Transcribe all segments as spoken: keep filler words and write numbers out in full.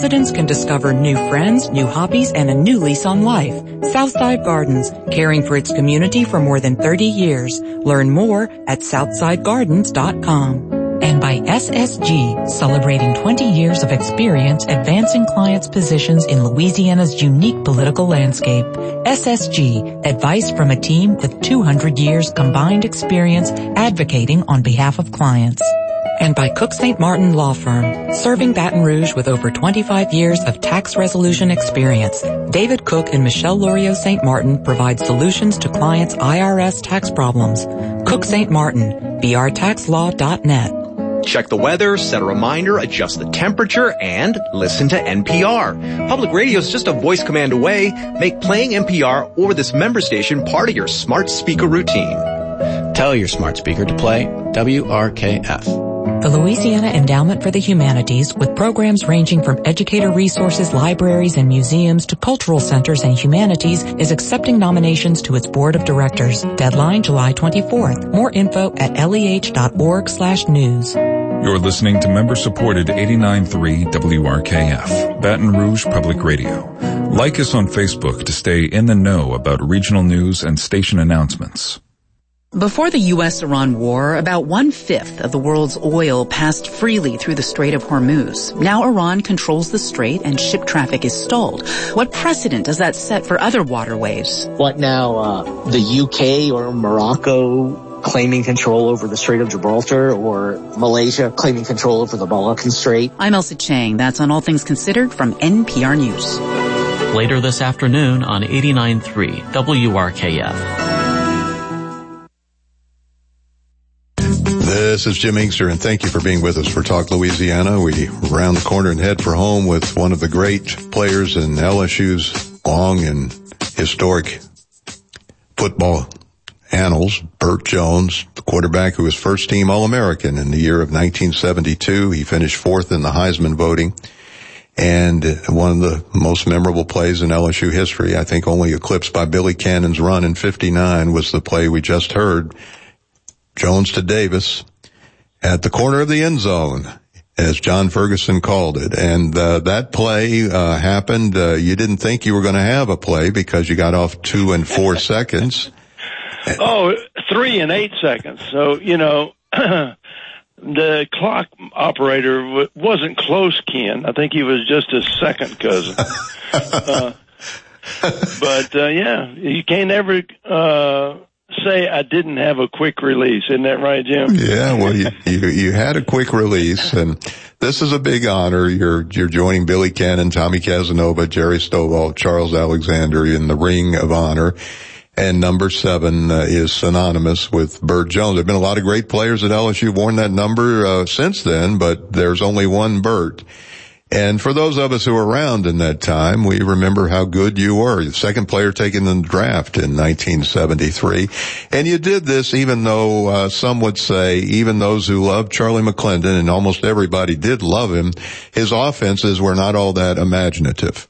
Residents can discover new friends, new hobbies, and a new lease on life. Southside Gardens, caring for its community for more than thirty years. Learn more at southside gardens dot com. And by S S G, celebrating twenty years of experience advancing clients' positions in Louisiana's unique political landscape. S S G, advice from a team with two hundred years combined experience advocating on behalf of clients. And by Cook Saint Martin Law Firm, serving Baton Rouge with over twenty-five years of tax resolution experience. David Cook and Michelle Lorio Saint Martin provide solutions to clients' I R S tax problems. Cook Saint Martin, b r tax law dot net. Check the weather, set a reminder, adjust the temperature, and listen to N P R. Public radio is just a voice command away. Make playing N P R or this member station part of your smart speaker routine. Tell your smart speaker to play W R K F. The Louisiana Endowment for the Humanities, with programs ranging from educator resources, libraries, and museums to cultural centers and humanities, is accepting nominations to its board of directors. Deadline July twenty-fourth. More info at leh.org slash news. You're listening to member-supported eighty-nine point three W R K F, Baton Rouge Public Radio. Like us on Facebook to stay in the know about regional news and station announcements. Before the U S Iran war, about one-fifth of the world's oil passed freely through the Strait of Hormuz. Now Iran controls the strait and ship traffic is stalled. What precedent does that set for other waterways? What now, uh, the U K or Morocco claiming control over the Strait of Gibraltar, or Malaysia claiming control over the Malaccan Strait? I'm Elsa Chang. That's on All Things Considered from N P R News. Later this afternoon on eighty-nine point three W R K F. This is Jim Inkster, and thank you for being with us for Talk Louisiana. We round the corner and head for home with one of the great players in L S U's long and historic football annals, Burt Jones, the quarterback who was first-team All-American in the year of nineteen seventy-two. He finished fourth in the Heisman voting, and one of the most memorable plays in L S U history, I think only eclipsed by Billy Cannon's run in fifty-nine, was the play we just heard. Jones to Davis at the corner of the end zone, as John Ferguson called it. And uh, that play uh, happened. Uh, you didn't think you were going to have a play because you got off two and four seconds. Oh, three and eight seconds. So, you know, the clock operator w- wasn't close, Ken. I think he was just a second cousin. uh, but, uh, yeah, you can't ever... Uh, say I didn't have a quick release. Isn't that right, Jim? Yeah, well, you, you, you had a quick release, and this is a big honor. You're, you're joining Billy Cannon, Tommy Casanova, Jerry Stovall, Charles Alexander in the Ring of Honor. And number seven uh, is synonymous with Burt Jones. There have been a lot of great players at L S U worn that number uh, since then, but there's only one Burt. And for those of us who were around in that time, we remember how good you were. The second player taken in the draft in nineteen seventy-three. And you did this even though uh, some would say, even those who loved Charlie McClendon, and almost everybody did love him, his offenses were not all that imaginative.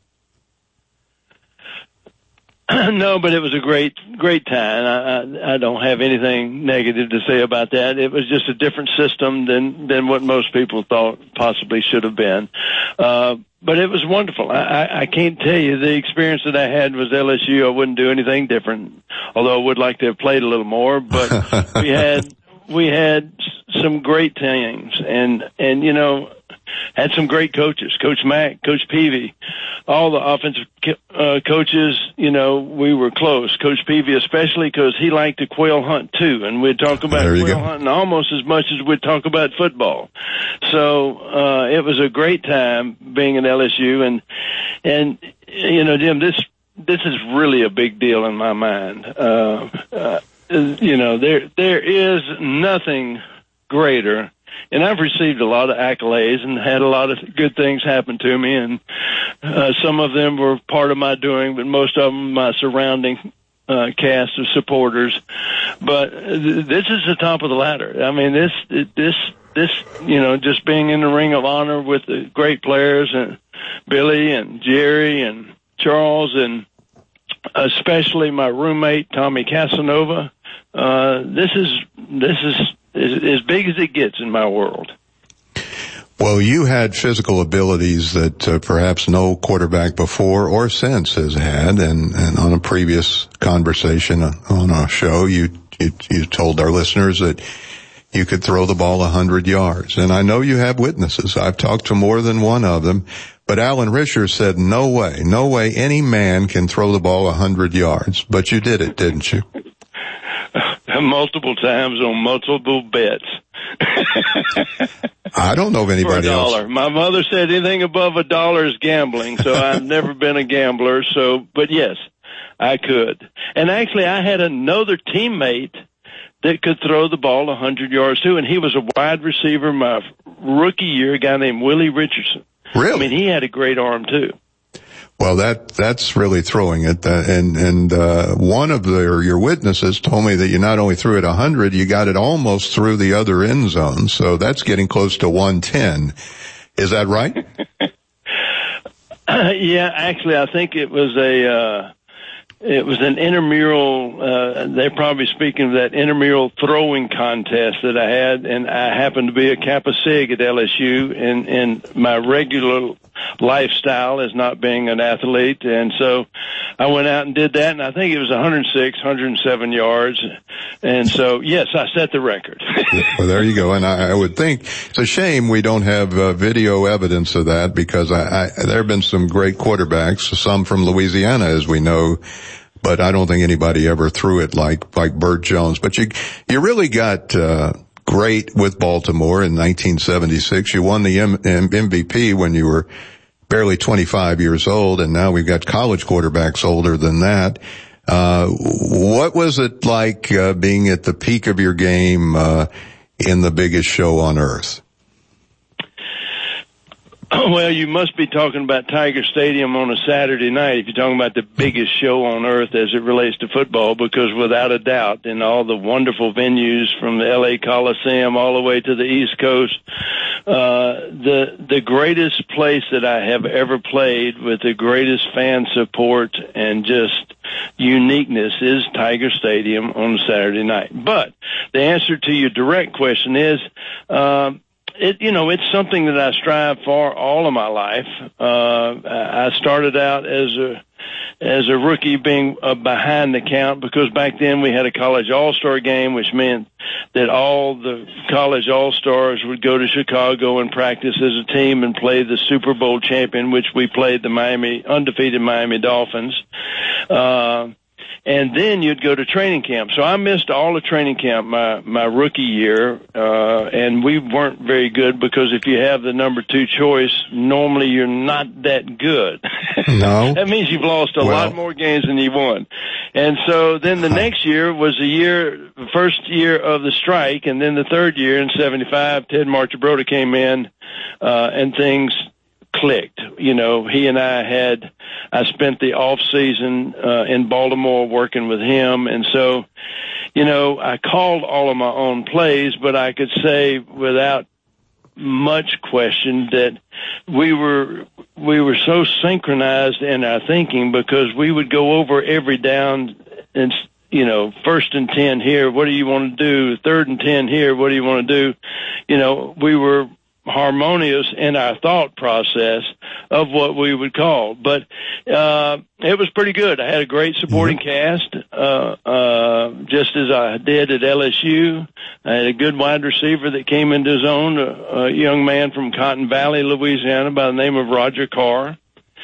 No, but it was a great, great time. I, I, I don't have anything negative to say about that. It was just a different system than, than what most people thought possibly should have been. Uh, but it was wonderful. I, I, I can't tell you the experience that I had was L S U. I wouldn't do anything different, although I would like to have played a little more, but we had, we had some great teams and, and, you know, had some great coaches, Coach Mack, Coach Peavy, all the offensive uh, coaches, you know, we were close. Coach Peavy especially because he liked to quail hunt too, and we'd talk about quail go. hunting almost as much as we'd talk about football. So uh, it was a great time being at L S U, and, and you know, Jim, this this is really a big deal in my mind. Uh, uh, you know, there there is nothing greater. And I've received a lot of accolades and had a lot of good things happen to me, and uh, some of them were part of my doing, but most of them my surrounding uh, cast of supporters. But th- this is the top of the ladder. I mean, this, this, this, you know, just being in the Ring of Honor with the great players and Billy and Jerry and Charles, and especially my roommate Tommy Casanova. Uh, this is this is. as big as it gets in my world. Well, you had physical abilities that uh, perhaps no quarterback before or since has had, and, and on a previous conversation on a show, you, you you told our listeners that you could throw the ball a hundred yards. And I know you have witnesses. I've talked to more than one of them. But Alan Risher said, no way, no way any man can throw the ball a hundred yards. But you did it, didn't you? Multiple times on multiple bets. I don't know of anybody For a dollar. else. My mother said anything above a dollar is gambling, so I've never been a gambler. So, but yes, I could. And actually, I had another teammate that could throw the ball a hundred yards too, and he was a wide receiver my rookie year, a guy named Willie Richardson. Really? I mean, he had a great arm too. Well, that that's really throwing it. Uh, and and uh one of the, your witnesses told me that you not only threw it a hundred, you got it almost through the other end zone. So that's getting close to one ten. Is that right? uh, yeah, actually, I think it was a uh it was an intramural. Uh, they're probably speaking of that intramural throwing contest that I had, and I happened to be a Kappa Sig at L S U, and and my regular lifestyle as not being an athlete, and so I went out and did that, and I think it was one hundred six, one hundred seven yards, and so yes, I set the record. Well, there you go. And I, I would think it's a shame we don't have uh, video evidence of that, because I, I, there have been some great quarterbacks, some from Louisiana, as we know, but I don't think anybody ever threw it like like Burt Jones. But you you really got uh, great with Baltimore in nineteen seventy-six. You won the M- M- M V P when you were barely twenty-five years old, and now we've got college quarterbacks older than that. Uh, what was it like uh, being at the peak of your game uh, in the biggest show on earth? Well, you must be talking about Tiger Stadium on a Saturday night if you're talking about the biggest show on earth as it relates to football, because without a doubt, in all the wonderful venues from the L A Coliseum all the way to the East Coast, uh, the the greatest place that I have ever played with the greatest fan support and just uniqueness is Tiger Stadium on a Saturday night. But the answer to your direct question is, um, It, you know, it's something that I strive for all of my life. Uh, I started out as a, as a rookie being uh, behind the count, because back then we had a college all-star game, which meant that all the college all-stars would go to Chicago and practice as a team and play the Super Bowl champion, which we played the Miami, undefeated Miami Dolphins. Uh, And then you'd go to training camp. So I missed all of training camp my, my rookie year, uh, and we weren't very good, because if you have the number two choice, normally you're not that good. No. That means you've lost a well. lot more games than you won. And so then the next year was the year, the first year of the strike, and then the third year in seventy-five, Ted Marchibroda came in, uh, and things clicked. You know, he and I had, I spent the off season, uh, in Baltimore working with him. And so, you know, I called all of my own plays, but I could say without much question that we were, we were so synchronized in our thinking, because we would go over every down and, you know, first and ten here, what do you want to do? Third and ten here, what do you want to do? You know, we were harmonious in our thought process of what we would call. But uh it was pretty good. I had a great supporting mm-hmm. cast, uh uh just as I did at L S U. I had a good wide receiver that came into his own, a, a young man from Cotton Valley, Louisiana, by the name of Roger Carr.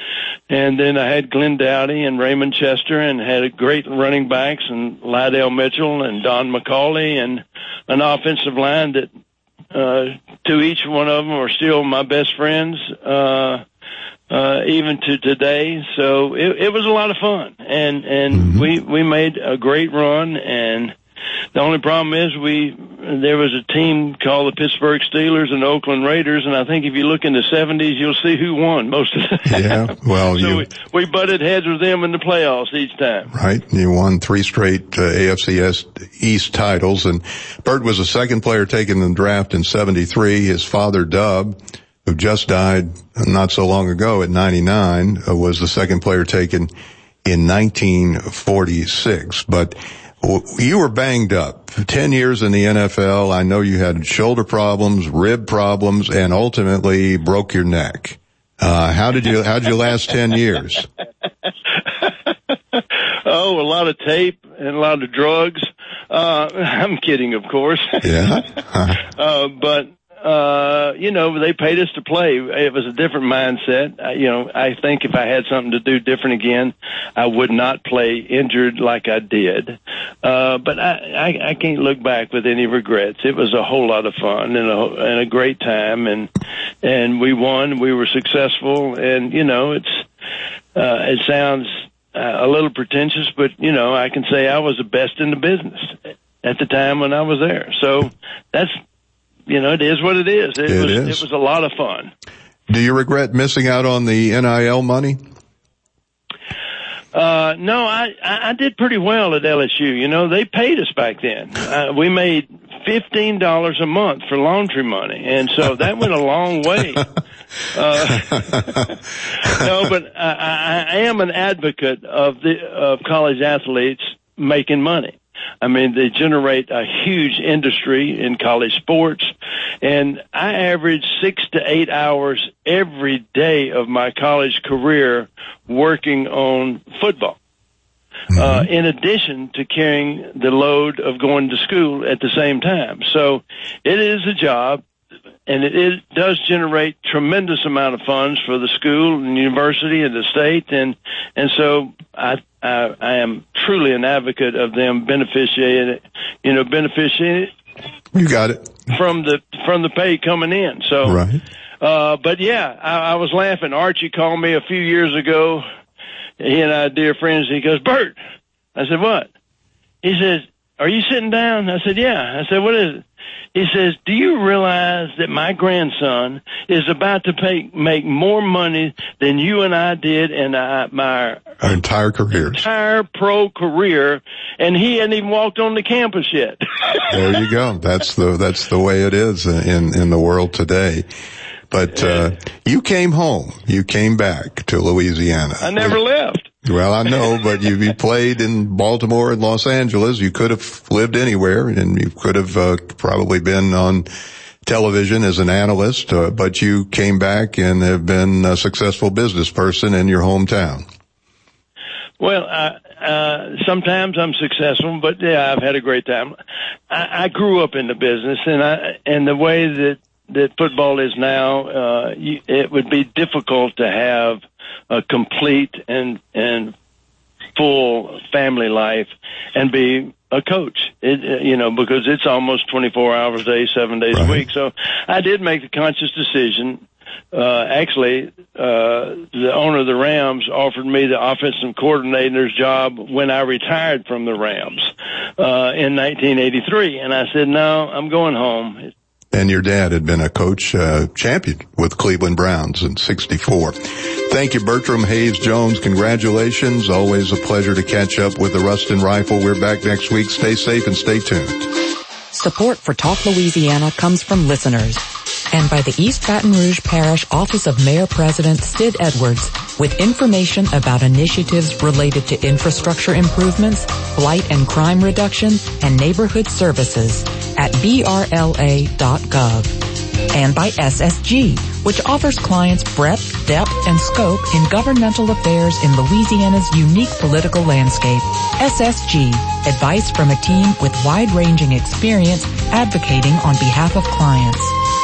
And then I had Glenn Dowdy and Raymond Chester, and had a great running backs, and Lydell Mitchell and Don McCauley, and an offensive line that Uh, to each one of them are still my best friends, uh, uh, even to today. So it, it was a lot of fun, and, and mm-hmm. we, we made a great run. And the only problem is we, there was a team called the Pittsburgh Steelers and the Oakland Raiders. And I think if you look in the seventies, you'll see who won most of the time. Yeah, well, so you, we, we butted heads with them in the playoffs each time. Right. You won three straight uh, A F C East titles, and Burt was the second player taken in the draft in seventy-three. His father, Dub, who just died not so long ago at ninety-nine, uh, was the second player taken in nineteen forty-six. But You were banged up. Ten years in the N F L. I know you had shoulder problems, rib problems, and ultimately broke your neck. Uh, how did you, how'd you last ten years? Oh, a lot of tape and a lot of drugs. Uh, I'm kidding, of course. Yeah. uh, but, uh, you know, they paid us to play. It was a different mindset. I, you know, I think if I had something to do different again, I would not play injured like I did. Uh, but I, I, I can't look back with any regrets. It was a whole lot of fun and a, and a great time. And, and we won. We were successful. And, you know, it's, uh, it sounds, Uh, a little pretentious, but, you know, I can say I was the best in the business at the time when I was there. So that's, you know, it is what it is. It, it was, is. It was a lot of fun. Do you regret missing out on the N I L money? Uh, no, I, I did pretty well at L S U. You know, they paid us back then. Uh, we made fifteen dollars a month for laundry money. And so that went a long way. Uh, no, but I, I am an advocate of the, of college athletes making money. I mean, they generate a huge industry in college sports, and I averaged six to eight hours every day of my college career working on football. Mm-hmm. Uh, in addition to carrying the load of going to school at the same time. So it is a job, and it, it does generate tremendous amount of funds for the school and university and the state. And, and so I, I, I am truly an advocate of them beneficiating, you know, beneficiating. You got it. From the, from the pay coming in. So, right. uh, but yeah, I, I was laughing. Archie called me a few years ago. He and I are dear friends. He goes, Bert. I said, what? He says, are you sitting down? I said, yeah. I said, what is it? He says, do you realize that my grandson is about to pay, make more money than you and I did in uh, my Our entire careers. entire pro career, and he hadn't even walked on the campus yet. There you go. That's the, that's the way it is in, in the world today. But, uh, you came home. You came back to Louisiana. I never left. Well, I know, but you, you played in Baltimore and Los Angeles. You could have lived anywhere, and you could have uh, probably been on television as an analyst, uh, but you came back and have been a successful business person in your hometown. Well, uh, uh, sometimes I'm successful, but yeah, I've had a great time. I, I grew up in the business, and I, and the way that that football is now, uh, you, it would be difficult to have a complete and, and full family life and be a coach, it, you know, because it's almost twenty-four hours a day, seven days right. a week. So I did make the conscious decision. Uh, actually, uh, the owner of the Rams offered me the offensive coordinator's job when I retired from the Rams, uh, in nineteen eighty-three. And I said, no, I'm going home. And your dad had been a coach, uh, champion with Cleveland Browns in sixty-four. Thank you, Bertram Hayes Jones. Congratulations. Always a pleasure to catch up with the Ruston Rifle. We're back next week. Stay safe and stay tuned. Support for Talk Louisiana comes from listeners and by the East Baton Rouge Parish Office of Mayor President Sid Edwards with information about initiatives related to infrastructure improvements, blight and crime reduction, and neighborhood services at B R L A dot gov. And by S S G, which offers clients breadth, depth, and scope in governmental affairs in Louisiana's unique political landscape. S S G, advice from a team with wide-ranging experience advocating on behalf of clients.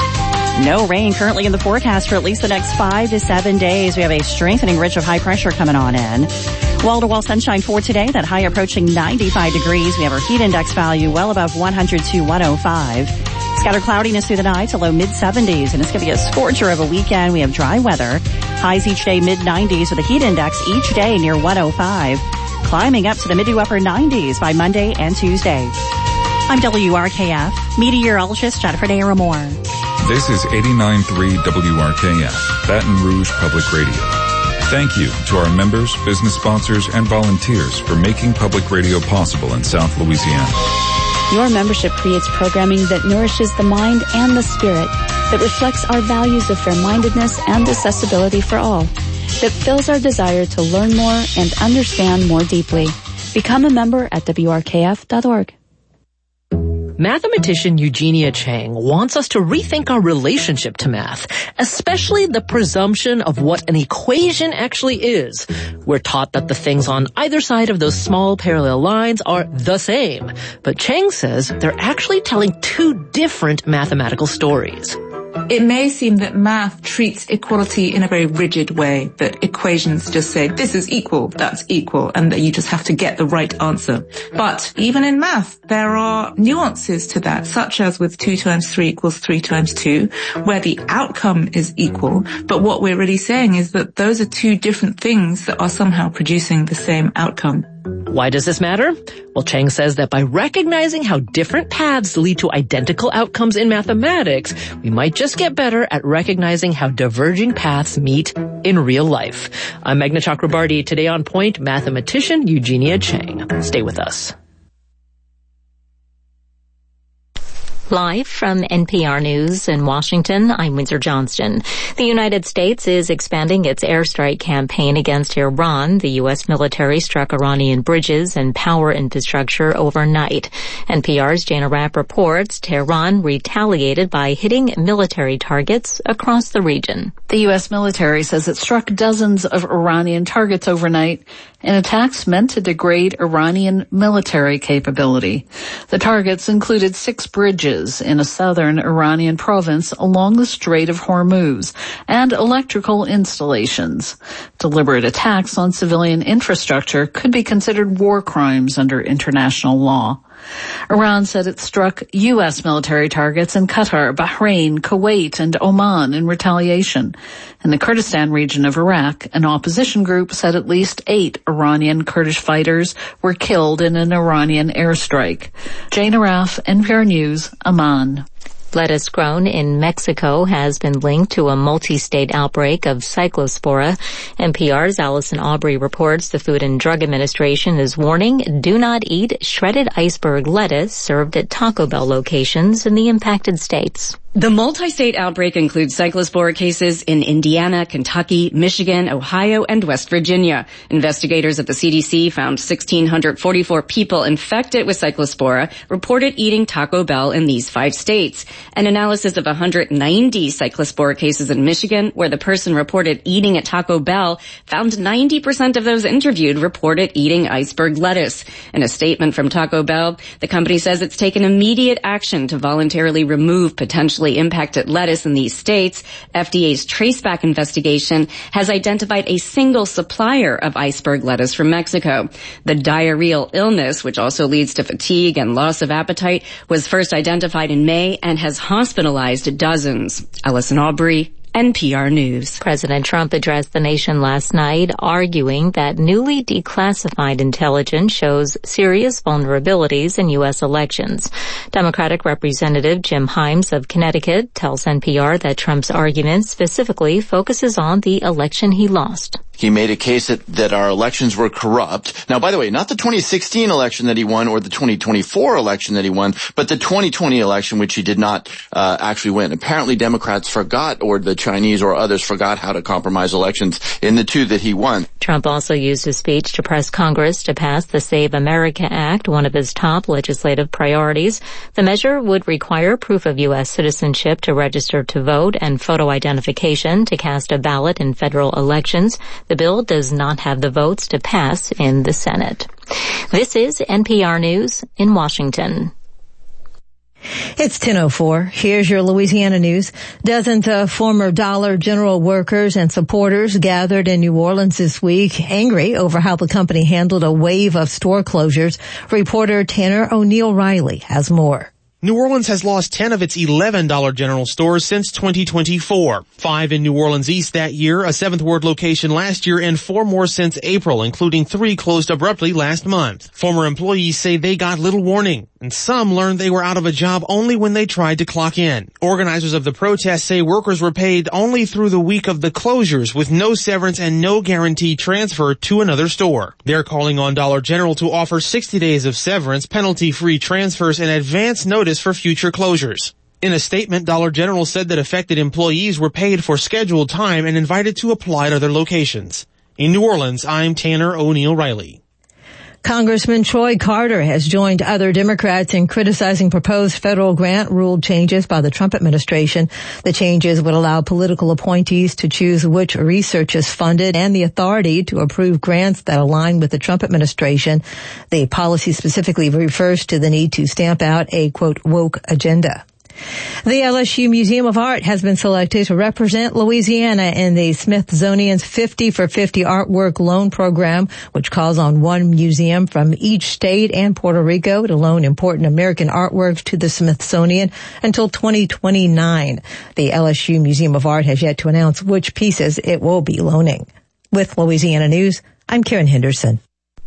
No rain currently in the forecast for at least the next five to seven days. We have a strengthening ridge of high pressure coming on in. Wall-to-wall sunshine for today, that high approaching ninety-five degrees. We have our heat index value well above one hundred to one oh five. Scattered cloudiness through the night to low mid seventies, and it's going to be a scorcher of a weekend. We have dry weather. Highs each day mid nineties with a heat index each day near one oh five. Climbing up to the mid to upper nineties by Monday and Tuesday. I'm W R K F meteorologist Jennifer Naramore. This is eighty-nine point three W R K F, Baton Rouge Public Radio. Thank you to our members, business sponsors, and volunteers for making public radio possible in South Louisiana. Your membership creates programming that nourishes the mind and the spirit, that reflects our values of fair-mindedness and accessibility for all, that fills our desire to learn more and understand more deeply, Become a member at W R K F dot org. Mathematician Eugenia Chang wants us to rethink our relationship to math, especially the presumption of what an equation actually is. We're taught that the things on either side of those small parallel lines are the same, but Chang says they're actually telling two different mathematical stories. It may seem that math treats equality in a very rigid way, that equations just say this is equal, that's equal, and that you just have to get the right answer. But even in math, there are nuances to that, such as with two times three equals three times two, where the outcome is equal, but what we're really saying is that those are two different things that are somehow producing the same outcome. Why does this matter? Well, Chang says that by recognizing how different paths lead to identical outcomes in mathematics, we might just get better at recognizing how diverging paths meet in real life. I'm Meghna Chakrabarty. Today on Point, mathematician Eugenia Chang. Stay with us. Live from N P R News in Washington, I'm Windsor Johnston. The United States is expanding its airstrike campaign against Iran. The U S military struck Iranian bridges and power infrastructure overnight. N P R's Jana Rapp reports Tehran retaliated by hitting military targets across the region. The U S military says it struck dozens of Iranian targets overnight in attacks meant to degrade Iranian military capability. The targets included six bridges in a southern Iranian province along the Strait of Hormuz and electrical installations. Deliberate attacks on civilian infrastructure could be considered war crimes under international law. Iran said it struck U S military targets in Qatar, Bahrain, Kuwait, and Oman in retaliation. In the Kurdistan region of Iraq, an opposition group said at least eight Iranian Kurdish fighters were killed in an Iranian airstrike. Jana Raff, N P R News, Amman. Lettuce grown in Mexico has been linked to a multi-state outbreak of cyclospora. N P R's Allison Aubrey reports the Food and Drug Administration is warning do not eat shredded iceberg lettuce served at Taco Bell locations in the impacted states. The multi-state outbreak includes cyclospora cases in Indiana, Kentucky, Michigan, Ohio, and West Virginia. Investigators at the C D C found one thousand six hundred forty-four people infected with cyclospora reported eating Taco Bell in these five states. An analysis of one hundred ninety cyclospora cases in Michigan, where the person reported eating at Taco Bell, found ninety percent of those interviewed reported eating iceberg lettuce. In a statement from Taco Bell, the company says it's taken immediate action to voluntarily remove potentially impacted lettuce in these states. F D A's traceback investigation has identified a single supplier of iceberg lettuce from Mexico. The diarrheal illness, which also leads to fatigue and loss of appetite, was first identified in May and has hospitalized dozens. Allison Aubrey, N P R News. President Trump addressed the nation last night, arguing that newly declassified intelligence shows serious vulnerabilities in U S elections. Democratic Representative Jim Himes of Connecticut tells N P R that Trump's argument specifically focuses on the election he lost. He made a case that, that our elections were corrupt. Now, by the way, not the twenty sixteen election that he won or the twenty twenty-four election that he won, but the twenty twenty election, which he did not uh, actually win. Apparently, Democrats forgot, or the Chinese or others forgot how to compromise elections in the two that he won. Trump also used his speech to press Congress to pass the Save America Act, one of his top legislative priorities. The measure would require proof of U S citizenship to register to vote and photo identification to cast a ballot in federal elections. The bill does not have the votes to pass in the Senate. This is N P R News in Washington. It's ten oh four. Here's your Louisiana news. Dozens of former Dollar General workers and supporters gathered in New Orleans this week, angry over how the company handled a wave of store closures. Reporter Tanner O'Neill Riley has more. New Orleans has lost ten of its eleven Dollar General stores since twenty twenty-four. Five in New Orleans East that year, a Seventh Ward location last year, and four more since April, including three closed abruptly last month. Former employees say they got little warning, and some learned they were out of a job only when they tried to clock in. Organizers of the protest say workers were paid only through the week of the closures, with no severance and no guaranteed transfer to another store. They're calling on Dollar General to offer sixty days of severance, penalty-free transfers, and advance notice for future closures. In a statement, Dollar General said that affected employees were paid for scheduled time and invited to apply at other locations. In New Orleans, I'm Tanner O'Neill Riley. Congressman Troy Carter has joined other Democrats in criticizing proposed federal grant rule changes by the Trump administration. The changes would allow political appointees to choose which research is funded and the authority to approve grants that align with the Trump administration. The policy specifically refers to the need to stamp out a, quote, woke agenda. The L S U Museum of Art has been selected to represent Louisiana in the Smithsonian's fifty for fifty artwork loan program, which calls on one museum from each state and Puerto Rico to loan important American artworks to the Smithsonian until twenty twenty-nine. The L S U Museum of Art has yet to announce which pieces it will be loaning. With Louisiana News, I'm Karen Henderson.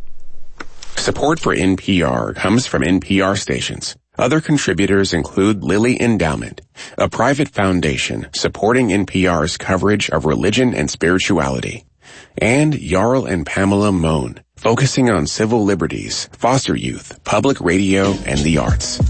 Support for N P R comes from N P R stations. Other contributors include Lilly Endowment, a private foundation supporting N P R's coverage of religion and spirituality, and Jarl and Pamela Mohn, focusing on civil liberties, foster youth, public radio, and the arts.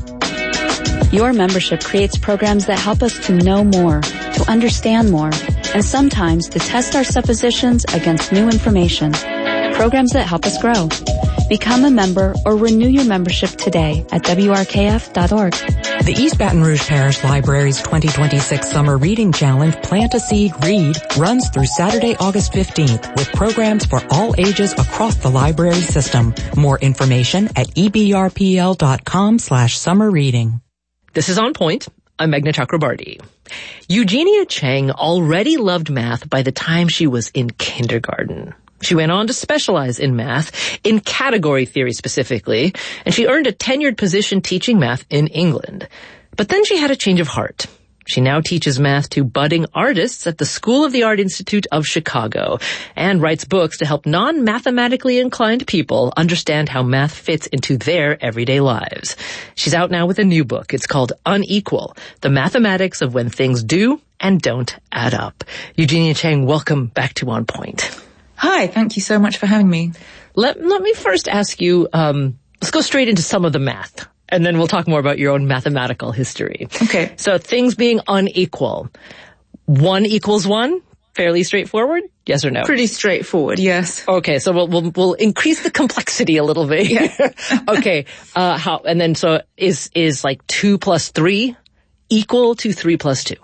Your membership creates programs that help us to know more, to understand more, and sometimes to test our suppositions against new information. Programs that help us grow. Become a member or renew your membership today at W R K F dot org. The East Baton Rouge Parish Library's twenty twenty-six Summer Reading Challenge, Plant a Seed, Read, runs through Saturday, August fifteenth with programs for all ages across the library system. More information at E B R P L dot com slash summer reading. This is On Point. I'm Meghna Chakrabarty. Eugenia Cheng already loved math by the time she was in kindergarten. She went on to specialize in math, in category theory specifically, and she earned a tenured position teaching math in England. But then she had a change of heart. She now teaches math to budding artists at the School of the Art Institute of Chicago and writes books to help non-mathematically inclined people understand how math fits into their everyday lives. She's out now with a new book. It's called Unequal, The Mathematics of When Things Do and Don't Add Up. Eugenia Cheng, welcome back to On Point. Hi, thank you so much for having me. Let, let me first ask you, um, let's go straight into some of the math, and then we'll talk more about your own mathematical history. Okay. So things being unequal. One equals one? Fairly straightforward? Yes or no? Pretty straightforward, yes. Okay, so we'll, we'll, we'll increase the complexity a little bit. Yeah. Okay, uh, how, and then so is, is like two plus three equal to three plus two?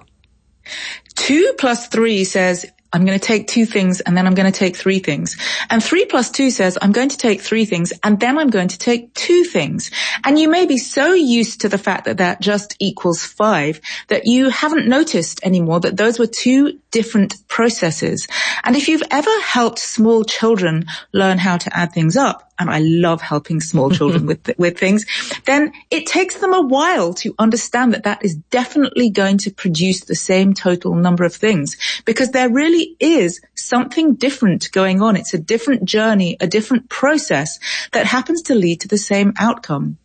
Two plus three says, I'm going to take two things and then I'm going to take three things. And three plus two says I'm going to take three things and then I'm going to take two things. And you may be so used to the fact that that just equals five that you haven't noticed anymore that those were two different processes. And if you've ever helped small children learn how to add things up, and I love helping small children with with things, then it takes them a while to understand that that is definitely going to produce the same total number of things, because there really is something different going on. It's a different journey, a different process that happens to lead to the same outcome.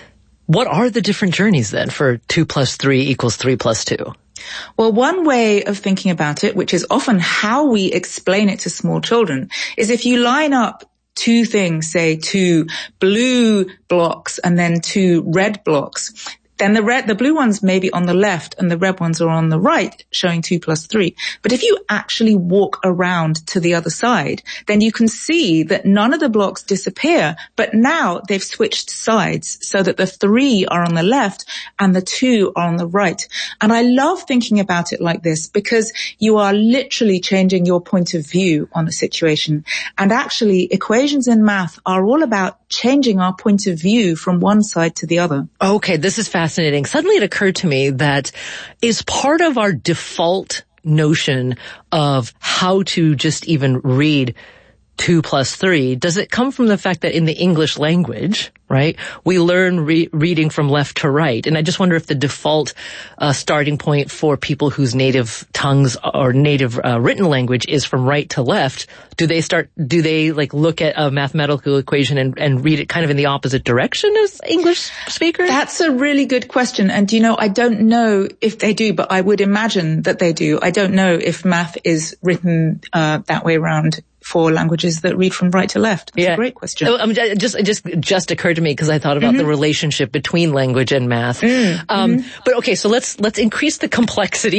What are the different journeys then for two plus three equals three plus two? Well, one way of thinking about it, which is often how we explain it to small children, is if you line up two things, say two blue blocks and then two red blocks, then the red, the blue ones may be on the left and the red ones are on the right, showing two plus three. But if you actually walk around to the other side, then you can see that none of the blocks disappear, but now they've switched sides so that the three are on the left and the two are on the right. And I love thinking about it like this because you are literally changing your point of view on a situation. And actually, equations in math are all about changing our point of view from one side to the other. Okay, this is fascinating. Fascinating. Suddenly it occurred to me that is part of our default notion of how to just even read two plus three, does it come from the fact that in the English language, right, we learn re- reading from left to right? And I just wonder if the default uh, starting point for people whose native tongues or native uh, written language is from right to left, do they start, do they like look at a mathematical equation and, and read it kind of in the opposite direction as English speakers? That's a really good question. And you know, I don't know if they do, but I would imagine that they do. I don't know if math is written uh, that way around for languages that read from right to left. That's yeah. a great question. So, um, just, it just, just occurred to me because I thought about mm-hmm. the relationship between language and math. Mm-hmm. Um, but okay, so let's, let's increase the complexity ever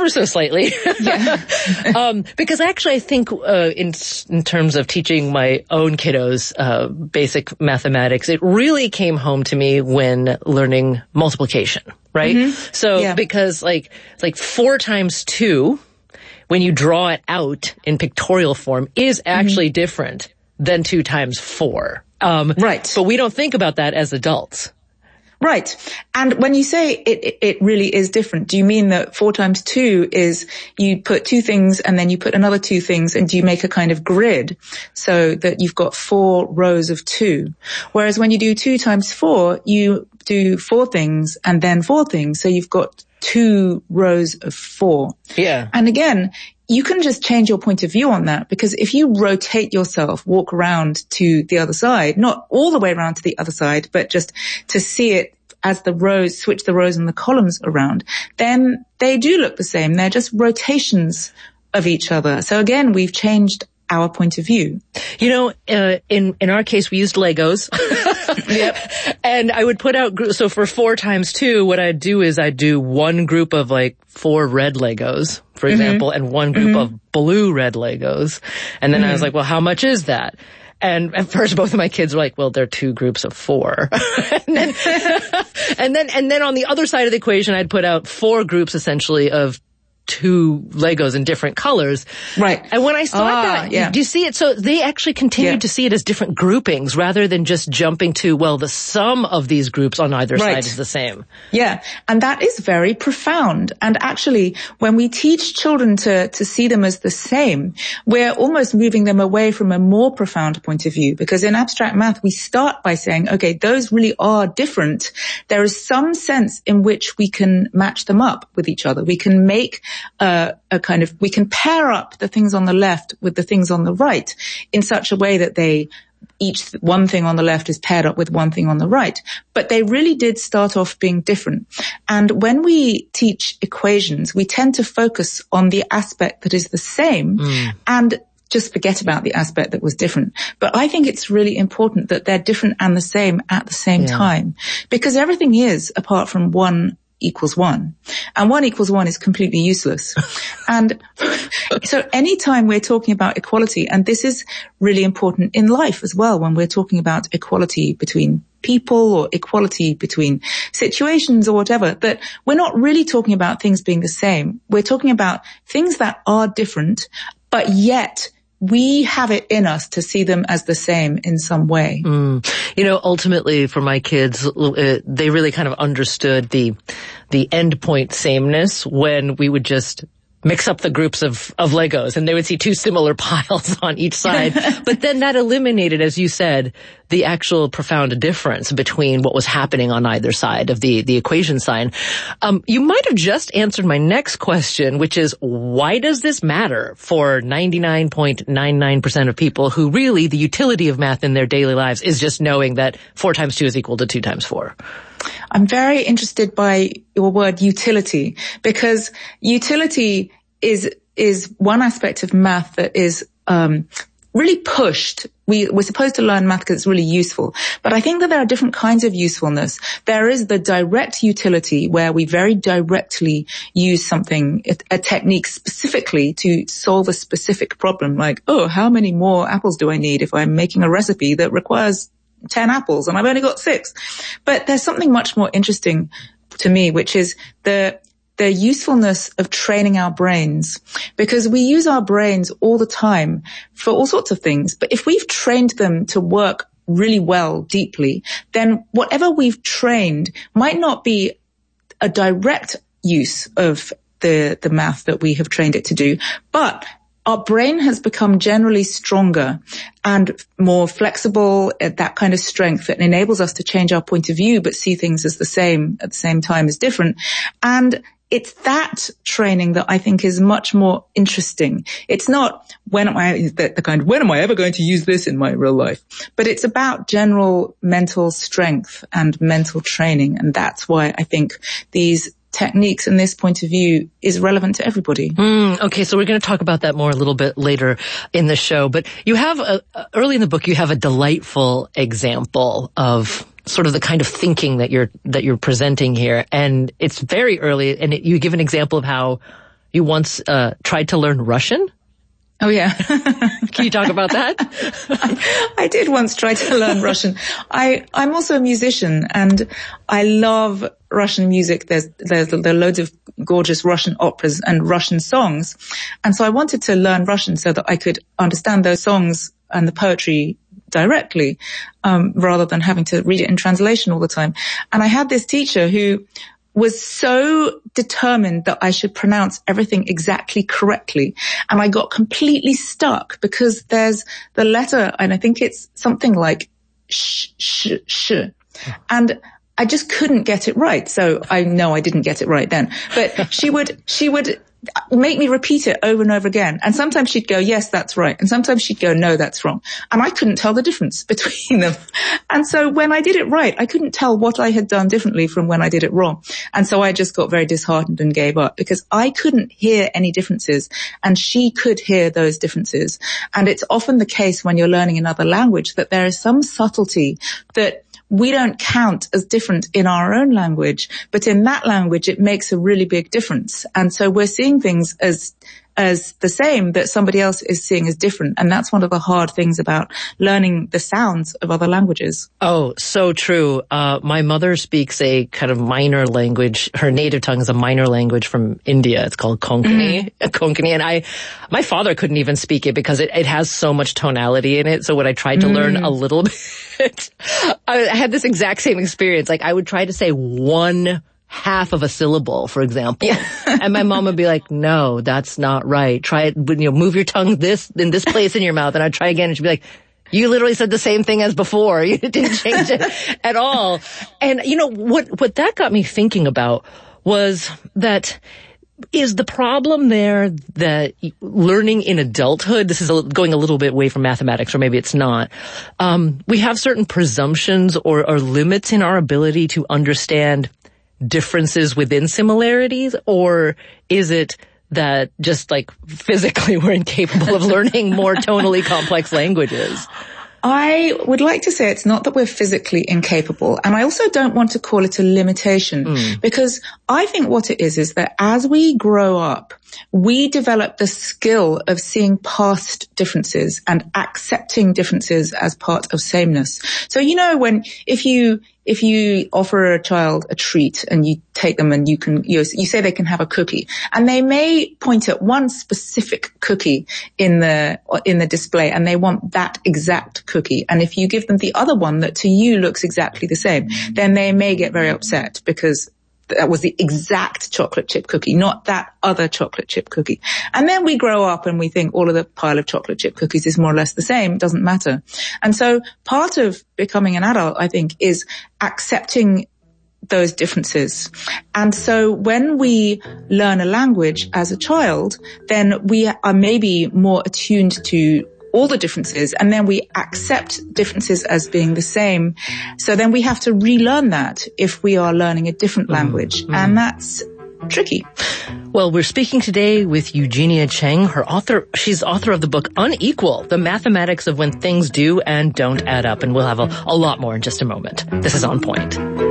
ever so slightly. Yeah. um, because actually I think, uh, in, in terms of teaching my own kiddos, uh, basic mathematics, it really came home to me when learning multiplication, right? Mm-hmm. So, yeah. because like, like four times two, when you draw it out in pictorial form, is actually mm-hmm. different than two times four. Um, right. But we don't think about that as adults. Right. And when you say it, it really is different, do you mean that four times two is you put two things and then you put another two things and do you make a kind of grid so that you've got four rows of two? Whereas when you do two times four, you do four things and then four things. So you've got two rows of four. Yeah. And again, you can just change your point of view on that, because if you rotate yourself, walk around to the other side, not all the way around to the other side, but just to see it as the rows, switch the rows and the columns around, then they do look the same. They're just rotations of each other. So again, we've changed our point of view. You know, uh, in, in our case, we used Legos. Yep. And I would put out, so for four times two, what I'd do is I'd do one group of like four red Legos, for example, mm-hmm. and one group mm-hmm. of blue red Legos. And then mm-hmm. I was like, well, how much is that? And at first both of my kids were like, well, they're two groups of four. and, then, and then, and then on the other side of the equation, I'd put out four groups essentially of two Legos in different colors. Right. And when I saw ah, that, yeah. do you see it? So they actually continued yeah. to see it as different groupings rather than just jumping to, well, the sum of these groups on either right. side is the same. Yeah. And that is very profound. And actually, when we teach children to, to see them as the same, we're almost moving them away from a more profound point of view, because in abstract math, we start by saying, okay, those really are different. There is some sense in which we can match them up with each other. We can make Uh, a kind of, we can pair up the things on the left with the things on the right in such a way that they, each one thing on the left is paired up with one thing on the right. But they really did start off being different. And when we teach equations, we tend to focus on the aspect that is the same mm. and just forget about the aspect that was different. But I think it's really important that they're different and the same at the same yeah. time, because everything is apart from one equals one. And one equals one is completely useless. And so anytime we're talking about equality, and this is really important in life as well, when we're talking about equality between people or equality between situations or whatever, that we're not really talking about things being the same. We're talking about things that are different, but yet we have it in us to see them as the same in some way. Mm. You know, ultimately for my kids, uh, they really kind of understood the, the endpoint sameness when we would just mix up the groups of, of Legos and they would see two similar piles on each side. But then that eliminated, as you said, the actual profound difference between what was happening on either side of the, the equation sign. Um, you might have just answered my next question, which is, why does this matter for ninety-nine point nine nine percent of people who really the utility of math in their daily lives is just knowing that four times two is equal to two times four? I'm very interested by your word utility, because utility is is one aspect of math that is um really pushed. We, we're supposed to learn math because it's really useful. But I think that there are different kinds of usefulness. There is the direct utility where we very directly use something, a, a technique specifically to solve a specific problem. Like, oh, how many more apples do I need if I'm making a recipe that requires ten apples and I've only got six? But there's something much more interesting to me, which is the the usefulness of training our brains, because we use our brains all the time for all sorts of things. But if we've trained them to work really well, deeply, then whatever we've trained might not be a direct use of the, the math that we have trained it to do, but our brain has become generally stronger and more flexible at that kind of strength that enables us to change our point of view, but see things as the same at the same time as different. And it's that training that I think is much more interesting. It's not when am I, the, the kind of, when am I ever going to use this in my real life? But it's about general mental strength and mental training. And that's why I think these techniques and this point of view is relevant to everybody. Mm, okay, so we're going to talk about that more a little bit later in the show. But you have, a, early in the book, you have a delightful example of sort of the kind of thinking that you're that you're presenting here, and it's very early, and it, you give an example of how you once uh, tried to learn Russian. Oh, yeah. Can you talk about that? I, I did once try to learn Russian. I, I'm also a musician, and I love Russian music. There's, there's, there are loads of gorgeous Russian operas and Russian songs. And so I wanted to learn Russian so that I could understand those songs and the poetry directly, um, rather than having to read it in translation all the time. And I had this teacher who was so determined that I should pronounce everything exactly correctly. And I got completely stuck because there's the letter, and I think it's something like sh, sh, sh. And I just couldn't get it right. So I know I didn't get it right then. But she would, she would make me repeat it over and over again. And sometimes she'd go, yes, that's right. And sometimes she'd go, no, that's wrong. And I couldn't tell the difference between them. And so when I did it right, I couldn't tell what I had done differently from when I did it wrong. And so I just got very disheartened and gave up because I couldn't hear any differences and she could hear those differences. And it's often the case when you're learning another language that there is some subtlety that we don't count as different in our own language, but in that language, it makes a really big difference. And so we're seeing things as, as the same that somebody else is seeing as different. And that's one of the hard things about learning the sounds of other languages. Oh, so true. Uh, my mother speaks a kind of minor language. Her native tongue is a minor language from India. It's called Konkani. Mm-hmm. Konkani. And I, my father couldn't even speak it because it, it has so much tonality in it. So when I tried to mm. learn a little bit, I had this exact same experience. Like I would try to say one half of a syllable, for example. Yeah. And my mom would be like, no, that's not right. Try it, you know, move your tongue this, in this place in your mouth. And I'd try again and she'd be like, you literally said the same thing as before. You didn't change it at all. And you know, what, what that got me thinking about was that is the problem there that learning in adulthood, this is a, going a little bit away from mathematics, or maybe it's not, um, we have certain presumptions or, or limits in our ability to understand differences within similarities, or is it that just like physically we're incapable of learning more tonally complex languages? I would like to say it's not that we're physically incapable, and I also don't want to call it a limitation, mm. because I think what it is is that as we grow up, we develop the skill of seeing past differences and accepting differences as part of sameness. So, you know, when, if you, if you offer a child a treat and you take them and you can, you, you say they can have a cookie, and they may point at one specific cookie in the, in the display and they want that exact cookie. And if you give them the other one that to you looks exactly the same, then they may get very upset because that was the exact chocolate chip cookie, not that other chocolate chip cookie. And then we grow up and we think all of the pile of chocolate chip cookies is more or less the same. It doesn't matter. And so part of becoming an adult, I think, is accepting those differences. And so when we learn a language as a child, then we are maybe more attuned to all the differences, and then we accept differences as being the same. So then we have to relearn that if we are learning a different language, mm-hmm. and that's tricky. Well, we're speaking today with Eugenia Cheng, her author. She's author of the book Unequal, The Mathematics of When Things Do and Don't Add Up, and we'll have a, a lot more in just a moment. This is On Point.